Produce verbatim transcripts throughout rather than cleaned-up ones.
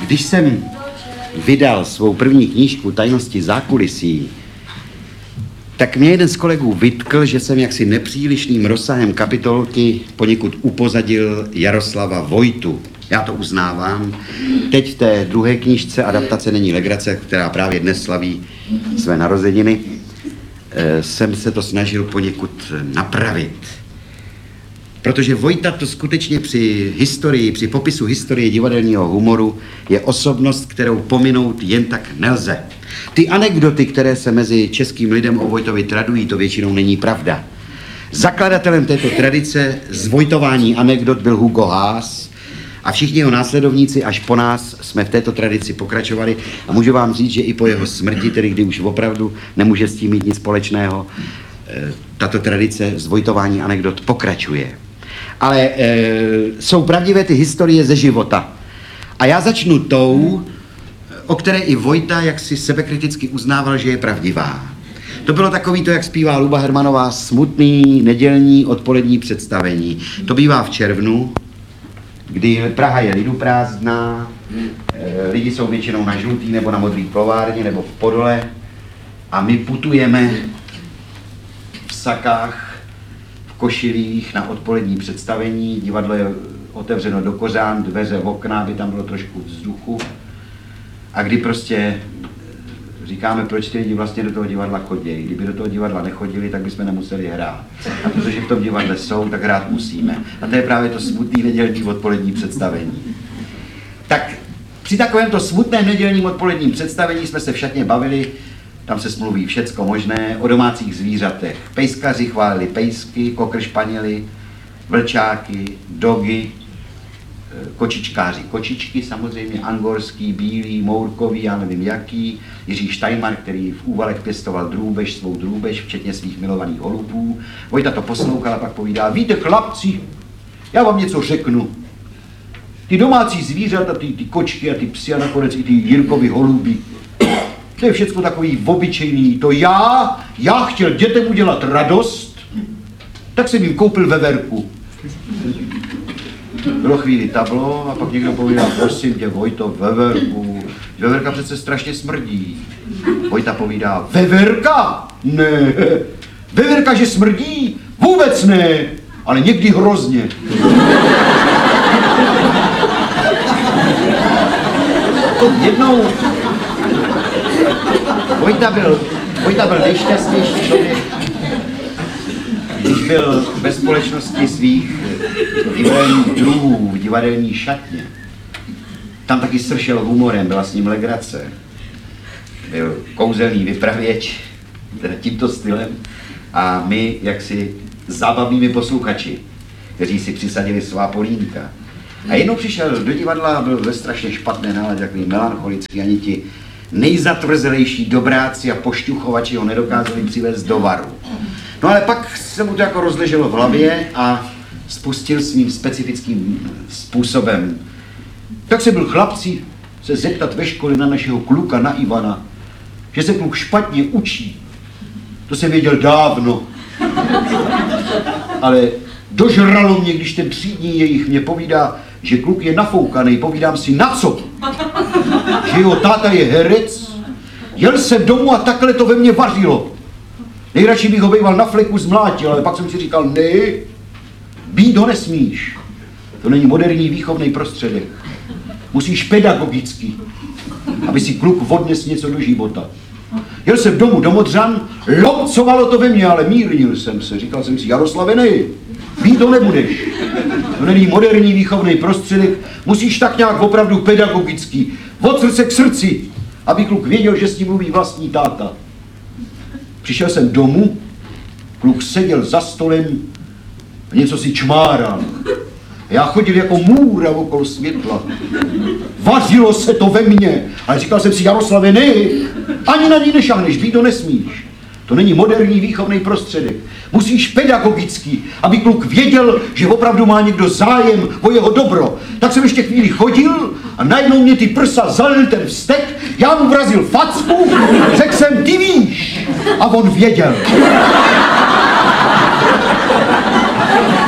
Když jsem vydal svou první knížku Tajnosti zákulisí, tak mě jeden z kolegů vytkl, že jsem jaksi nepřílišným rozsahem kapitolky poněkud upozadil Jaroslava Vojtu. Já to uznávám. Teď v té druhé knížce Adaptace není legrace, která právě dnes slaví své narozeniny, jsem se to snažil poněkud napravit. Protože Vojta to skutečně při historii, při popisu historie divadelního humoru je osobnost, kterou pominout jen tak nelze. Ty anekdoty, které se mezi českým lidem o Vojtovi tradují, to většinou není pravda. Zakladatelem této tradice zvojtování anekdot byl Hugo Haas a všichni jeho následovníci až po nás jsme v této tradici pokračovali a můžu vám říct, že i po jeho smrti, tedy kdy už opravdu nemůže s tím mít nic společného, tato tradice zvojtování anekdot pokračuje. Ale e, jsou pravdivé ty historie ze života. A já začnu tou, o které i Vojta jaksi sebekriticky uznával, že je pravdivá. To bylo takový to, jak zpívá Luba Hermanová, smutný nedělní odpolední představení. To bývá v červnu, kdy Praha je liduprázdná, e, lidi jsou většinou na žlutý nebo na modrý plovárně nebo v Podole a my putujeme v sakách, košilích na odpolední představení, divadlo je otevřeno do kořán, dveře, okna, aby tam bylo trošku vzduchu. A kdy prostě říkáme, proč ty lidi vlastně do toho divadla chodějí. Kdyby do toho divadla nechodili, tak bychom nemuseli hrát. A protože v tom divadle jsou, tak hrát musíme. A to je právě to smutný nedělní odpolední představení. Tak při takovémto smutném nedělním odpoledním představení jsme se v šatně bavili. Tam se smluví všecko možné, o domácích zvířatech. Pejskaři chválili pejsky, kokr španěli, vlčáky, dogy, kočičkáři kočičky, samozřejmě angorský, bílý, mourkový, já nevím jaký, Jiří Štajmar, který v Úvalech pěstoval drůbež, svou drůbež, včetně svých milovaných holubů. Vojta to poslouchal a pak povídá, víte chlapci, já vám něco řeknu. Ty domácí zvířata, ty, ty kočky a ty psy a nakonec i ty Jirkovy holuby, to je všecko takový obyčejný. To já, já chtěl dětem udělat radost, tak jsem jim koupil veverku. Bylo chvíli tablo a pak někdo povídal, prosím tě Vojto, veverku. Veverka přece strašně smrdí. Vojta povídá, veverka? Ne. Veverka, že smrdí? Vůbec ne, ale někdy hrozně. Jednou Vojta byl, Vojta byl nejšťastnější člověk, když byl ve společnosti svých divadelních druhů v divadelní šatně. Tam taky sršel humorem, byla s ním legrace. Byl kouzelný vypravěč, teda tímto stylem, a my jaksi zábavnými posluchači, kteří si přisadili svá polínka. A jednou přišel do divadla a byl ve strašně špatné náladě, takový melancholický, ani ti nejzatvrzelejší dobráci a pošťuchovači ho nedokázali přivést do varu. No ale pak se mu to jako rozleželo v hlavě a spustil svým specifickým způsobem. Tak se byl chlapci se zeptat ve škole na našeho kluka, na Ivana, že se kluk špatně učí. To jsem věděl dávno. Ale dožralo mě, když ten třídní jejich mě povídá, že kluk je nafoukaný, povídám si, na co? Že jeho táta je herec, jel jsem domů a takhle to ve mně vařilo. Nejradši bych ho býval na fleku zmlátil, ale pak jsem si říkal, ne, být ho nesmíš. To není moderní výchovný prostředek. Musíš pedagogicky, aby si kluk odnes něco do života. Jel jsem domů do Modřan, lomcovalo to ve mně, ale mírnil jsem se. Říkal jsem si, Jaroslave, ne, být to nebudeš. To není moderní výchovný prostředek, musíš tak nějak opravdu pedagogicky, od srdce k srdci, aby kluk věděl, že s ním mluví vlastní táta. Přišel jsem domů, kluk seděl za stolem a něco si čmáral. Já chodil jako můra okolo světla. Vařilo se to ve mně, ale říkal jsem si, Jaroslave, ne, ani na ní nešáhneš, být to nesmíš. To není moderní výchovný prostředek. Musíš pedagogicky, aby kluk věděl, že opravdu má někdo zájem o jeho dobro. Tak jsem ještě chvíli chodil a najednou mě ty prsa zalil ten vztek, já mu vrazil facku, řekl jsem, ty víš. A on věděl.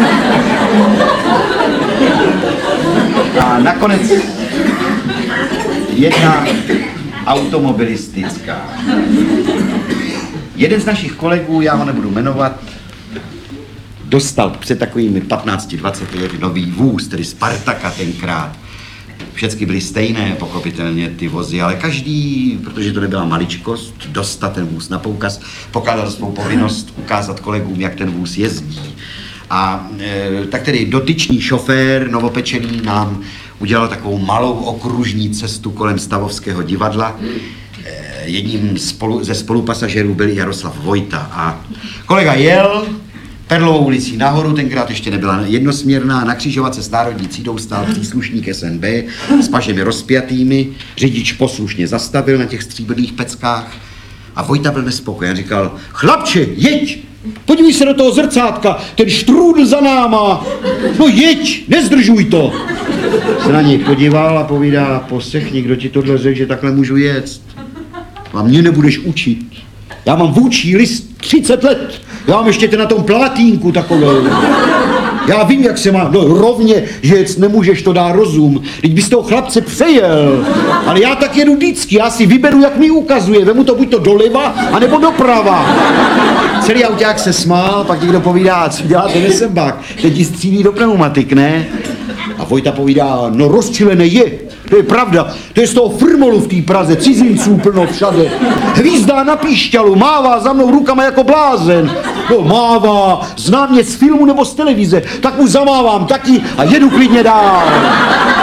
A nakonec, Jedna automobilistická. Jeden z našich kolegů, já ho nebudu jmenovat, dostal před takovými patnácti dvaceti lety nový vůz, tedy Spartaka tenkrát. Všechny byly stejné, pochopitelně, ty vozy, ale každý, protože to nebyla maličkost, dostat ten vůz na poukaz, pokládal svou povinnost ukázat kolegům, jak ten vůz jezdí. A e, tak tedy dotyčný šofér, novopečený, nám udělal takovou malou okružní cestu kolem Stavovského divadla. E, jedním spolu, ze spolupasažerů byl Jaroslav Vojta a kolega jel Perlovou ulicí nahoru, tenkrát ještě nebyla jednosměrná, na křižovatce s národní třídou stál příslušník S N B s pažemi rozpjatými, řidič poslušně zastavil na těch stříbrných peckách a Vojta byl nespokojen, říkal: chlapče, jeď, podívej se do toho zrcátka, ten štrůdl za náma, no jeď, nezdržuj to. Se na něj podíval a povídá: posech, někdo ti tohle řekl, že takhle můžu jet. A mě nebudeš učit. Já mám vůči list třicet let. Já mám ještě ten na tom platínku takovou. Já vím, jak se má, no rovně, že jec nemůžeš, to dá rozum. Teď bys toho chlapce přejel. Ale já tak jedu vždycky, já si vyberu, jak mi ukazuje. Vemu to buď to doleva, anebo doprava. Celý auták se smál, pak někdo povídá: co děláte, nesembák? Teď ti střílí do pneumatik, ne? A Vojta povídá: no rozčilené je. To je pravda, to je z toho frmolu v té Praze, cizinců plno všade. Hvízdá na píšťalu, mává za mnou rukama jako blázen. No mává, zná mě z filmu nebo z televize, tak mu zamávám taky a jedu klidně dál.